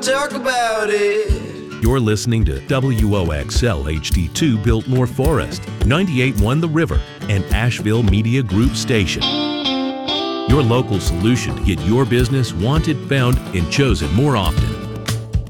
Talk about it. You're listening to WOXL HD2 Biltmore Forest, 98.1 The River, and Asheville Media Group Station. Your local solution to get your business wanted, found, and chosen more often.